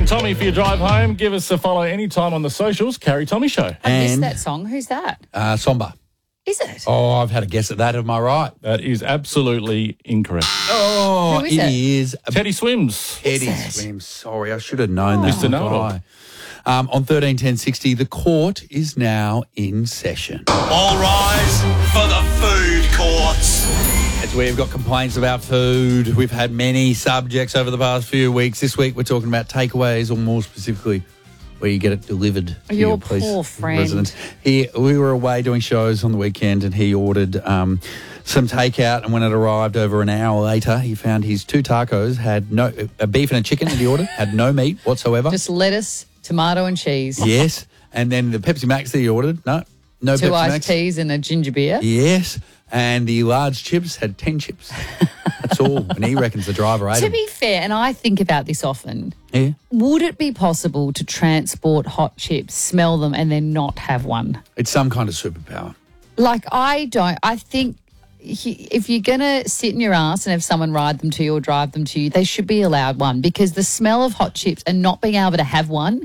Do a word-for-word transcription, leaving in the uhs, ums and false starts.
and Tommy for your drive home. Give us a follow anytime on the socials. Carrie Tommy Show. I missed And- that song. Who's that? Uh, Somba. Is it? Oh, I've had a guess at that. Am I right? That is absolutely incorrect. Oh, Who is it it? is Teddy Swims. Eddie it? Swims. Sorry, I should have known that. Mister Know-it-all. Guy. Um, on thirteen ten sixty, the court is now in session. All rise for the food courts. As we've got complaints about food, we've had many subjects over the past few weeks. This week we're talking about takeaways, or more specifically, where you get it delivered to Your your police poor friend. residence. He, we were away doing shows on the weekend, and he ordered um, some takeout. And when it arrived over an hour later, he found his two tacos had no a beef and a chicken that he ordered had no meat whatsoever. Just lettuce, tomato, and cheese. Yes, and then the Pepsi Max that he ordered, no, no Two Pepsi iced Max. teas and a ginger beer. Yes, and the large chips had ten chips. That's all. And he reckons the driver ate To them. be fair, and I think about this often, Yeah. would it be possible to transport hot chips, smell them, and then not have one? It's some kind of superpower. Like, I don't. I think he- if you're going to sit in your ass and have someone ride them to you or drive them to you, they should be allowed one, because the smell of hot chips and not being able to have one